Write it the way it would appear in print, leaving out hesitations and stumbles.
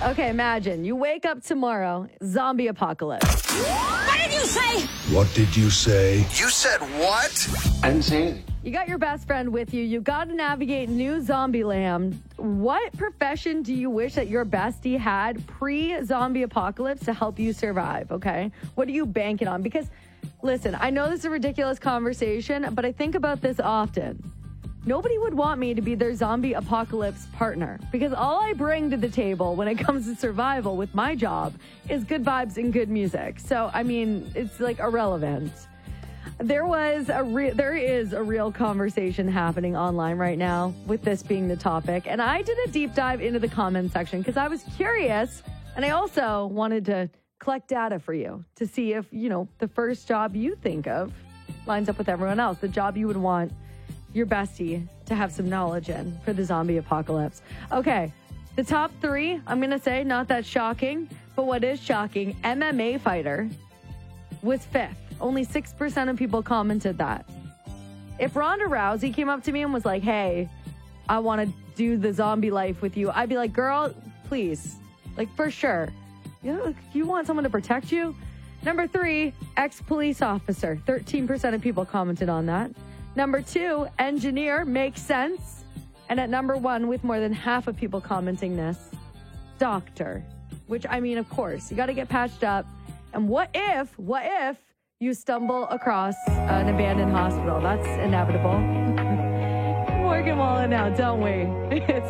Okay, imagine you wake up tomorrow, zombie apocalypse. What did you say? What did you say? You said what? I didn't say anything. You got your best friend with you. You got to navigate new zombie land. What profession do you wish that your bestie had pre-zombie apocalypse to help you survive, okay? What are you banking on? Because, listen, I know this is a ridiculous conversation, but I think about this often. Nobody would want me to be their zombie apocalypse partner because all I bring to the table when it comes to survival with my job is good vibes and good music. So, I mean, it's like irrelevant. There is a real conversation happening online right now with this being the topic. And I did a deep dive into the comment section because I was curious. And I also wanted to collect data for you to see if, the first job you think of lines up with everyone else. The job you would want your bestie to have some knowledge in for the zombie apocalypse. Okay, the top 3, I'm going to say, not that shocking. But what is shocking, MMA fighter was 5th. Only 6% of people commented that. If Ronda Rousey came up to me and was like, hey, I want to do the zombie life with you, I'd be like, girl, please. Like, for sure. You want someone to protect you? Number 3, ex-police officer. 13% of people commented on that. Number 2, engineer. Makes sense. And at number 1, with more than half of people commenting this, doctor. Which, I mean, of course, you got to get patched up. And what if you stumble across an abandoned hospital? That's inevitable. Morgan Wallen now, don't we? It's